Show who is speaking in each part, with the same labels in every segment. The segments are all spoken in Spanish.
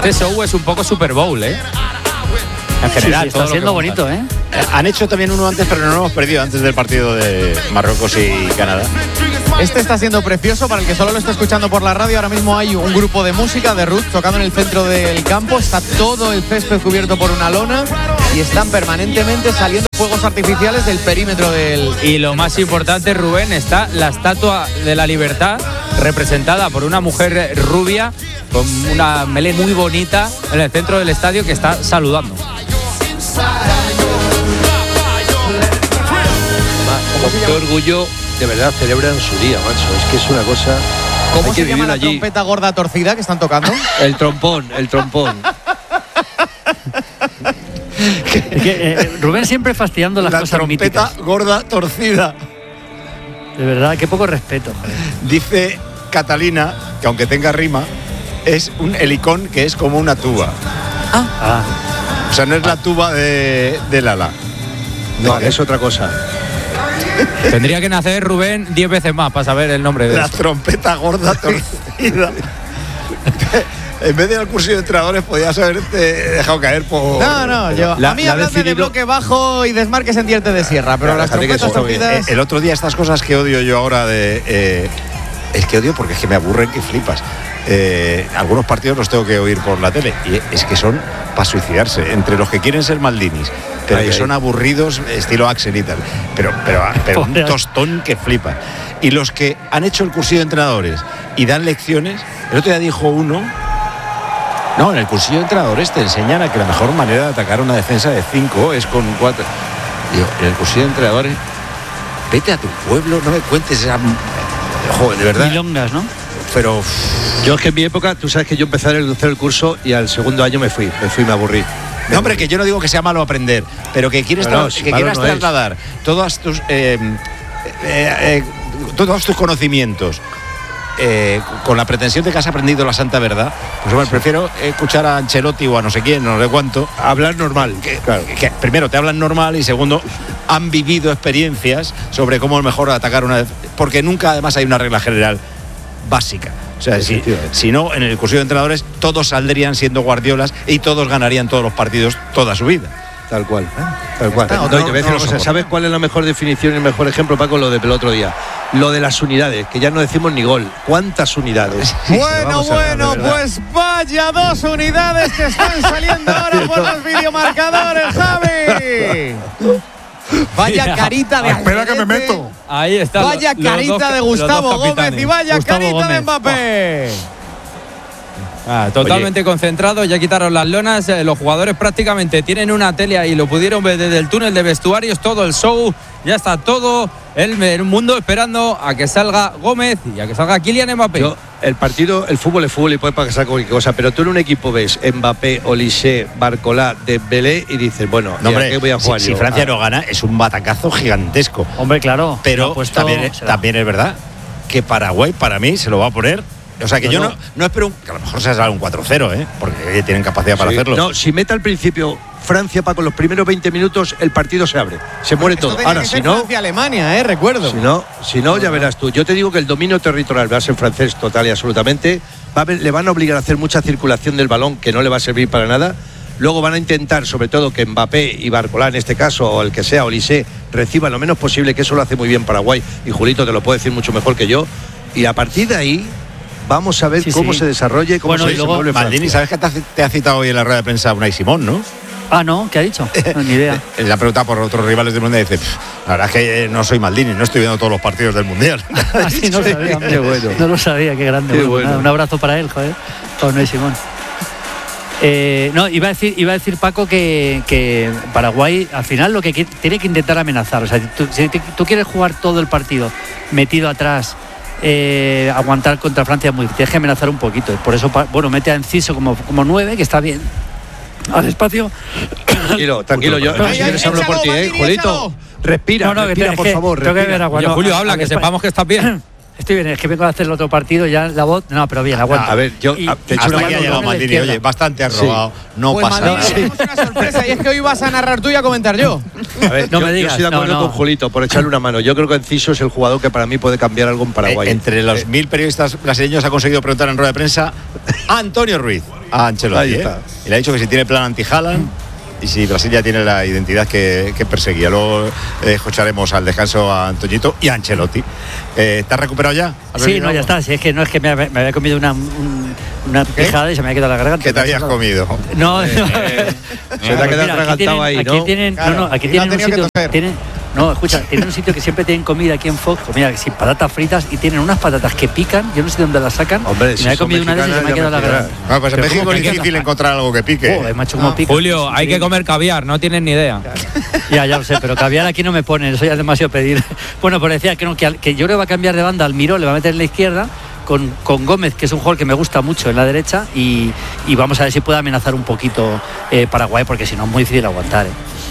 Speaker 1: Este show es un poco Super Bowl, ¿eh? En general,
Speaker 2: sí, está siendo bonito, ¿eh?
Speaker 3: Han hecho también uno antes, pero no lo hemos perdido, antes del partido de Marruecos y Canadá.
Speaker 4: Este está siendo precioso para el que solo lo está escuchando por la radio. Ahora mismo hay un grupo de música de Ruth tocando en el centro del campo. Está todo el césped cubierto por una lona y están permanentemente saliendo fuegos artificiales del perímetro del...
Speaker 1: Y lo más importante, Rubén, está la Estatua de la Libertad, representada por una mujer rubia con una melé muy bonita en el centro del estadio, que está saludando.
Speaker 5: Qué orgullo de verdad celebran su día, macho. Es que es una cosa.
Speaker 4: ¿Cómo se llama la trompeta gorda torcida que están tocando?
Speaker 5: El trompón.
Speaker 2: Rubén siempre fastidiando las cosas míticas.
Speaker 3: La trompeta gorda torcida.
Speaker 2: De verdad, qué poco respeto, joder.
Speaker 3: Dice Catalina que aunque tenga rima, es un helicón que es como una tuba. O sea, no es la tuba de Lala.
Speaker 5: No, es otra cosa.
Speaker 1: Tendría que nacer Rubén 10 veces más para saber el nombre de
Speaker 3: la
Speaker 1: esto.
Speaker 3: trompeta gorda torcida. En vez de al curso de entrenadores podías haberte dejado caer por...
Speaker 4: No, yo... a mí hablando de bloque bajo y desmarques en diente de sierra, pero las trompetas torcidas...
Speaker 3: El otro día estas cosas que odio yo ahora de... es que odio porque es que me aburren que flipas. Algunos partidos los tengo que oír por la tele y es que son para suicidarse, entre los que quieren ser Maldinis, pero que son aburridos estilo Axel y tal, pero un tostón que flipa. Y los que han hecho el cursillo de entrenadores y dan lecciones, el otro día dijo uno, no, en el cursillo de entrenadores te enseñan a que la mejor manera de atacar una defensa de 5 es con 4. Digo, en el cursillo de entrenadores, vete a tu pueblo, no me cuentes esa... Joder, de verdad.
Speaker 2: Milongas, ¿no?
Speaker 3: Pero
Speaker 5: yo es que en mi época, tú sabes que yo empecé el curso y al segundo año me fui, me aburrí.
Speaker 3: No, hombre, que yo no digo que sea malo aprender, pero que quieres quieras trasladar todos tus conocimientos con la pretensión de que has aprendido la santa verdad, pues bueno, prefiero escuchar a Ancelotti o a no sé quién, no sé cuánto.
Speaker 5: Hablar normal, claro.
Speaker 3: Que primero te hablan normal y segundo han vivido experiencias sobre cómo es mejor atacar una... Porque nunca además hay una regla general básica. O sea, si no, en el cursillo de entrenadores todos saldrían siendo Guardiolas y todos ganarían todos los partidos toda su vida.
Speaker 5: Tal cual. Te voy a decir una cosa. ¿Sabes cuál es la mejor definición y el mejor ejemplo, Paco? Lo del otro día. Lo de las unidades, que ya no decimos ni gol. ¿Cuántas unidades?
Speaker 4: Bueno, pues vaya 2 unidades que están saliendo ahora por los videomarcadores, Javi. Vaya carita de...
Speaker 6: Espera que me meto.
Speaker 1: Ahí está.
Speaker 4: Vaya carita de Gustavo Gómez y vaya carita de Mbappé.
Speaker 1: Totalmente concentrado, ya quitaron las lonas, los jugadores prácticamente tienen una tele ahí, lo pudieron ver desde el túnel de vestuarios, todo el show, ya está todo el mundo esperando a que salga Gómez y a que salga Kylian Mbappé.
Speaker 5: El fútbol es fútbol y puede pasar cualquier cosa, pero tú en un equipo ves Mbappé, Olise, Barcola, Dembélé y dices, bueno,
Speaker 3: no, hombre,
Speaker 5: ¿qué voy a jugar
Speaker 3: si Francia no gana, es un batacazo gigantesco.
Speaker 2: Hombre, claro.
Speaker 3: Pero también es verdad que Paraguay para mí se lo va a poner. O sea que yo no espero que a lo mejor se salga un 4-0, porque tienen capacidad para hacerlo.
Speaker 5: No, si mete al principio Francia, Paco, los primeros 20 minutos el partido se abre, se muere todo. Ahora, si no,
Speaker 4: Francia-Alemania, recuerdo.
Speaker 5: Si no, ya verás tú. Yo te digo que el dominio territorial va a ser francés total y absolutamente. Le van a obligar a hacer mucha circulación del balón que no le va a servir para nada. Luego van a intentar, sobre todo, que Mbappé y Barcola, en este caso, o el que sea, Olise, reciban lo menos posible, que eso lo hace muy bien Paraguay. Y Julito te lo puede decir mucho mejor que yo. Y a partir de ahí vamos a ver cómo se desarrolla y cómo se desenvuelve Francia.
Speaker 3: Maldini, ¿sabes que te ha citado hoy en la rueda de prensa Unai Simón, no?
Speaker 2: Ah, no, ¿qué ha dicho? No, ni idea.
Speaker 3: Le ha preguntado por otros rivales del Mundial y dice, la verdad es que no soy Maldini, no estoy viendo todos los partidos del Mundial.
Speaker 2: Así no sabía,
Speaker 5: qué bueno.
Speaker 2: No lo sabía, qué grande. Bueno. Un abrazo para él, joder, con Unai Simón. No, iba a decir Paco que Paraguay al final lo que tiene que intentar amenazar. O sea, si tú quieres jugar todo el partido metido atrás, aguantar contra Francia, tienes que amenazar un poquito. Por eso, mete a Enciso como 9, que está bien. Al espacio.
Speaker 5: Tranquilo, yo si quieres hablo por ti, Julito. Respira, por favor.
Speaker 1: Julio, habla, que sepamos que estás bien.
Speaker 2: Estoy bien, es que vengo a hacer el otro partido ya la voz. No, pero bien, aguanta.
Speaker 5: A ver, yo te echo
Speaker 3: Hasta
Speaker 5: una
Speaker 3: aquí ha
Speaker 5: mano.
Speaker 3: llegado Maldini. Oye, bastante has robado. No
Speaker 4: Pues
Speaker 3: pasa
Speaker 4: Maldini,
Speaker 3: nada.
Speaker 4: tenemos una sorpresa y es que hoy vas a narrar tú y a comentar yo.
Speaker 5: A ver,
Speaker 2: No
Speaker 5: yo,
Speaker 2: me
Speaker 5: yo
Speaker 2: digas,
Speaker 5: estoy de acuerdo
Speaker 2: no.
Speaker 5: con Julito por echarle una mano. Yo creo que Enciso es el jugador que para mí puede cambiar algo en Paraguay.
Speaker 3: Entre los 1000 periodistas brasileños ha conseguido preguntar en rueda de prensa a Antonio Ruiz, a Ancelotti.
Speaker 5: Ahí está.
Speaker 3: Y le ha dicho que si tiene plan anti-Haaland y si Brasil ya tiene la identidad que perseguía. Luego escucharemos al descanso a Antoñito y a Ancelotti. ¿Te has recuperado ya?
Speaker 2: Sí, no, ya está. Si es que no es que me había comido una pijada y se me había quedado la garganta.
Speaker 3: ¿Qué te habías comido?
Speaker 2: No,
Speaker 5: Se te ha quedado atragantado ahí, ¿no?
Speaker 2: Aquí tienen,
Speaker 4: Claro,
Speaker 2: aquí
Speaker 4: y
Speaker 2: tienen
Speaker 4: no ha
Speaker 2: un
Speaker 4: tenido que
Speaker 2: sitio.
Speaker 4: toser.
Speaker 2: No, escucha, tienen un sitio que siempre tienen comida aquí en Fox, comida sin patatas fritas y tienen unas patatas que pican, yo no sé de dónde las sacan.
Speaker 5: Hombre,
Speaker 2: y
Speaker 5: si
Speaker 2: me había
Speaker 5: son
Speaker 2: comido una de esas y se me ha quedado la
Speaker 5: mexicanas,
Speaker 2: garganta.
Speaker 3: Bueno, pues en
Speaker 2: Pero
Speaker 3: México
Speaker 2: ¿cómo
Speaker 3: es
Speaker 2: que
Speaker 3: difícil
Speaker 2: pica?
Speaker 3: encontrar algo que pique.
Speaker 2: Joder, macho, cómo pica.
Speaker 1: Julio, hay que comer caviar, no tienen ni idea.
Speaker 2: Ya lo sé, pero caviar aquí no me ponen, eso ya es demasiado pedir. Bueno, pues decía que, no, que yo creo que va a cambiar de banda al Miró, le va a meter en la izquierda. Con Gómez, que es un jugador que me gusta mucho en la derecha, y vamos a ver si puede amenazar un poquito Paraguay, porque si no es muy difícil aguantar.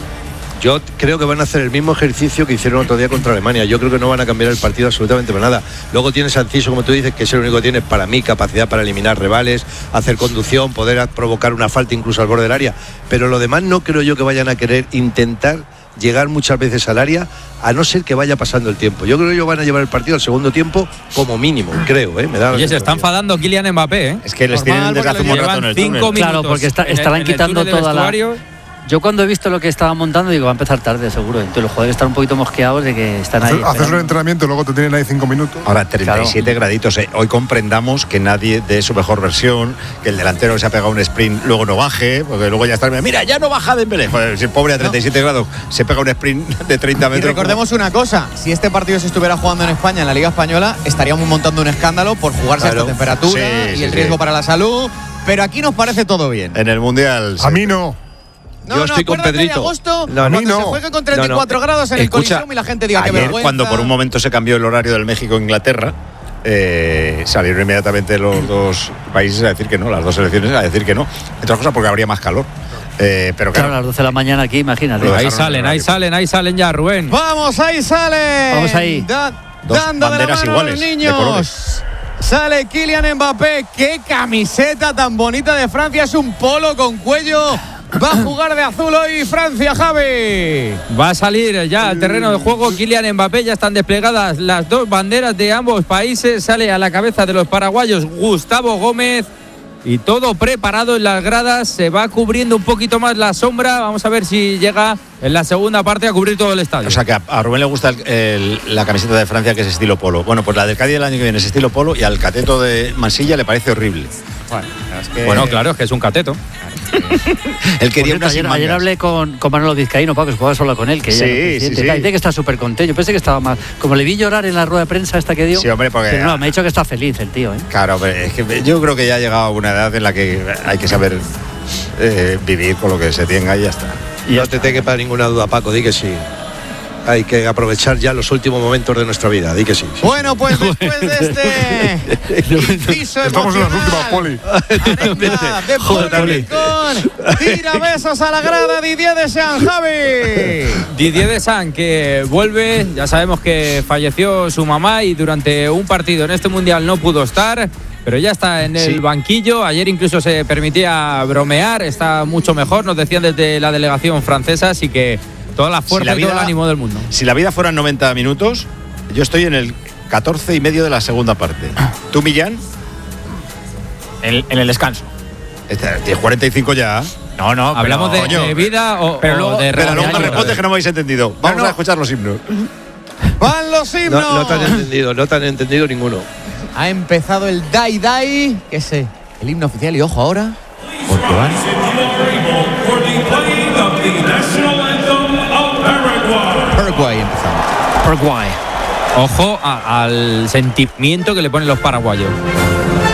Speaker 5: Yo creo que van a hacer el mismo ejercicio que hicieron otro día contra Alemania. Yo creo que no van a cambiar el partido absolutamente para nada. Luego tienes a Enciso, como tú dices, que es el único que tiene para mí capacidad para eliminar rivales, hacer conducción, poder provocar una falta incluso al borde del área. Pero lo demás no creo yo que vayan a querer intentar llegar muchas veces al área, a no ser que vaya pasando el tiempo. Yo creo que ellos van a llevar el partido al segundo tiempo como mínimo, creo, me da la
Speaker 1: Oye, se está
Speaker 5: sensación.
Speaker 1: enfadando Kylian Mbappé, ¿eh?
Speaker 3: Es que les
Speaker 4: Normal,
Speaker 3: tienen desde hace un
Speaker 4: porque
Speaker 3: buen rato
Speaker 1: Llevan
Speaker 3: en el
Speaker 1: 5
Speaker 3: túnel.
Speaker 1: minutos.
Speaker 2: Claro, porque estarán
Speaker 1: en el
Speaker 2: quitando
Speaker 1: túnel de
Speaker 2: toda la.
Speaker 1: vestuario.
Speaker 2: Yo cuando he visto lo que estaban montando digo, va a empezar tarde seguro. Entonces los jugadores están un poquito mosqueados de que están ahí.
Speaker 6: Haces un
Speaker 2: esperando.
Speaker 6: entrenamiento y luego te tienen ahí 5 minutos.
Speaker 3: Ahora 37 graditos. Hoy comprendamos que nadie dé su mejor versión, que el delantero se ha pegado un sprint, luego no baje, porque luego ya está. Mira, ya no baja Dembélé. Joder, si el pobre a 37 grados se pega un sprint de 30
Speaker 4: Y
Speaker 3: metros.
Speaker 4: recordemos una cosa, si este partido se estuviera jugando en España, en la Liga Española, estaríamos montando un escándalo por jugarse a
Speaker 5: Claro.
Speaker 4: esta temperatura
Speaker 3: Sí,
Speaker 4: y
Speaker 3: sí,
Speaker 4: el riesgo
Speaker 3: sí.
Speaker 4: para la salud, pero aquí nos parece todo bien.
Speaker 3: En el Mundial.
Speaker 6: A mí no.
Speaker 4: No,
Speaker 5: Yo estoy con
Speaker 4: acuérdate
Speaker 5: Pedrito.
Speaker 4: de agosto,
Speaker 5: No,
Speaker 4: cuando
Speaker 6: no.
Speaker 4: se juegue con 34 grados en el
Speaker 3: Escucha,
Speaker 4: Coliseum y la gente diga que
Speaker 3: ayer,
Speaker 4: vergüenza.
Speaker 3: cuando por un momento se cambió el horario del México-Inglaterra, salieron inmediatamente los dos países a decir que no, las dos selecciones a decir que no. Entre otras cosas porque habría más calor. Pero
Speaker 2: Claro, a
Speaker 3: claro,
Speaker 2: las 12 de la mañana aquí, imagínate.
Speaker 3: Lo
Speaker 1: Ahí
Speaker 3: dejaron
Speaker 1: salen ya, Rubén.
Speaker 4: Vamos, ahí sale.
Speaker 2: Vamos ahí.
Speaker 3: Dos
Speaker 4: Dando de la
Speaker 3: banderas
Speaker 4: mano
Speaker 3: iguales,
Speaker 4: a los
Speaker 3: de
Speaker 4: niños.
Speaker 3: colores.
Speaker 4: Sale Kylian Mbappé. Qué camiseta tan bonita de Francia. Es un polo con cuello. Va a jugar de azul hoy Francia, Javi.
Speaker 1: Va a salir ya al terreno de juego Kylian Mbappé. Ya están desplegadas las dos banderas de ambos países. Sale a la cabeza de los paraguayos Gustavo Gómez. Y todo preparado en las gradas. Se va cubriendo un poquito más la sombra. Vamos a ver si llega en la segunda parte a cubrir todo el estadio.
Speaker 3: o sea que a Rubén le gusta la camiseta de Francia que es estilo polo. Bueno, pues la del Cádiz del año que viene es estilo polo y al cateto de Mansilla le parece horrible.
Speaker 1: Bueno, claro, es que es un cateto.
Speaker 3: Él quería
Speaker 2: Por
Speaker 3: una
Speaker 2: cierto,
Speaker 3: sin
Speaker 2: ayer
Speaker 3: mangas.
Speaker 2: hablé con Manolo Vizcaíno, Paco, que jugaba solo con él, que
Speaker 3: Sí,
Speaker 2: ella era presidente,
Speaker 3: sí,
Speaker 2: y tal,
Speaker 3: sí.
Speaker 2: dice que está súper contento. Yo pensé que estaba más. Como le vi llorar en la rueda de prensa esta que dio.
Speaker 3: Sí, hombre, porque-
Speaker 2: Pero no, me ha dicho que está feliz el tío, ¿eh?
Speaker 3: Claro, pero es que yo creo que ya ha llegado a una edad en la que hay que saber vivir con lo que se tenga y ya está.
Speaker 5: Y no te te quepa ninguna duda, Paco, di que sí. Hay que aprovechar ya los últimos momentos de nuestra vida, di que sí.
Speaker 4: Bueno, pues después de este inciso
Speaker 6: Estamos en las últimas,
Speaker 4: emocional,
Speaker 6: Poli.
Speaker 4: arena de
Speaker 5: Joder, Poli.
Speaker 4: con tira besos a la grada Didier Deschamps, Javi.
Speaker 1: Didier Deschamps, que vuelve, ya sabemos que falleció su mamá y durante un partido en este Mundial no pudo estar, pero ya está en el
Speaker 3: Sí.
Speaker 1: banquillo. Ayer incluso se permitía bromear, está mucho mejor, nos decían desde la delegación francesa, así que toda la fuerza
Speaker 3: Si la
Speaker 1: y todo el
Speaker 3: vida-
Speaker 1: ánimo del mundo.
Speaker 3: Si la vida fueran 90 minutos, yo estoy en el 14 y medio de la segunda parte. ¿Tú, Millán?
Speaker 7: En el descanso.
Speaker 3: Tienes 45 ya.
Speaker 7: No, no,
Speaker 1: ¿Hablamos de,
Speaker 3: coño,
Speaker 1: de vida o,
Speaker 7: pero
Speaker 1: o
Speaker 7: luego-
Speaker 1: de
Speaker 3: Pero luego me
Speaker 1: años?
Speaker 3: respondes que no me habéis entendido. Vamos
Speaker 7: no.
Speaker 3: a escuchar los himnos.
Speaker 4: Van los himnos.
Speaker 5: No te han entendido ninguno.
Speaker 4: Ha empezado el Dai Dai, que es el himno oficial. Y ojo ahora, porque van. Paraguay empezando.
Speaker 2: Paraguay.
Speaker 1: Ojo al sentimiento que le ponen los paraguayos.